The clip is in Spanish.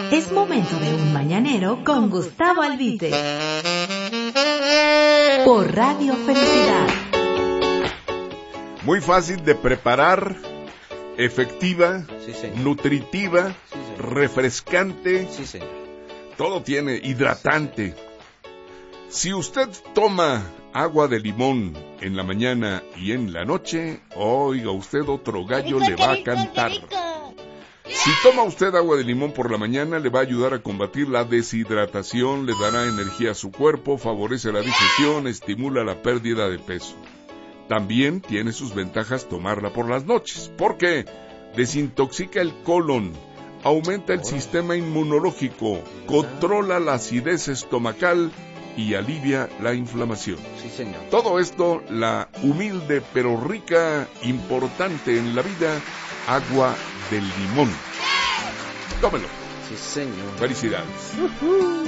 Es momento de un mañanero con Gustavo Albite. Por Radio Felicidad. Muy fácil de preparar, efectiva, nutritiva, refrescante. Sí, señor. Todo tiene, hidratante. Si usted toma agua de limón en la mañana y en la noche, oiga usted, otro gallo le va a cantar. Si toma usted agua de limón por la mañana, le va a ayudar a combatir la deshidratación, le dará energía a su cuerpo, favorece la digestión, estimula la pérdida de peso. También tiene sus ventajas tomarla por las noches, porque desintoxica el colon, aumenta el sistema inmunológico, controla la acidez estomacal y alivia la inflamación. Sí, señor. Todo esto, la humilde pero rica, importante en la vida, agua del limón. Tómelo. Sí, señor. Felicidades.